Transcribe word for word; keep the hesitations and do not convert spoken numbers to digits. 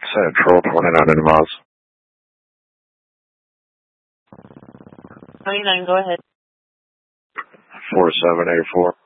Central, twenty-nine in miles. twenty-nine, go ahead. four seven eight four.